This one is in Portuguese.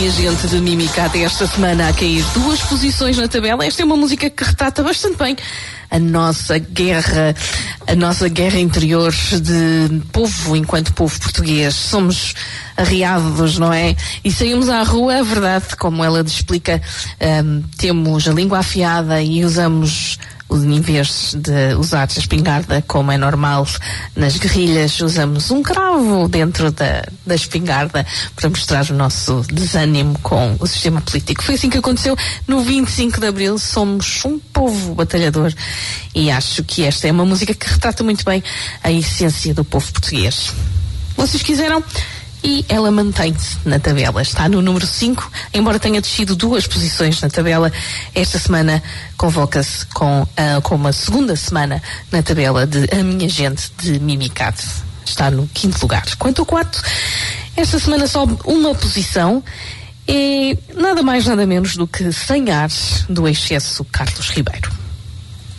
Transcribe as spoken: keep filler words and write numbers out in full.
minha gente de Mimicata, esta semana a cair duas posições na tabela. Esta é uma música que retrata bastante bem a nossa guerra, a nossa guerra interior de povo enquanto povo português. Somos arriados, não é? E saímos à rua, é verdade, como ela explica, um, temos a língua afiada e usamos, em vez de usar a espingarda como é normal nas guerrilhas, usamos um cravo dentro da, da espingarda para mostrar o nosso desânimo com o sistema político. Foi assim que aconteceu no vinte e cinco de Abril. Somos um povo batalhador e acho que esta é uma música que retrata muito bem a essência do povo português. Vocês quiseram? E ela mantém-se na tabela, está no número cinco, embora tenha descido duas posições na tabela. Esta semana convoca-se com, uh, com uma segunda semana na tabela de A Minha Gente de Mimicata. Está no quinto lugar. Quanto ao quarto, esta semana sobe uma posição, é nada mais nada menos do que Sem Ar, do excesso Carlos Ribeiro.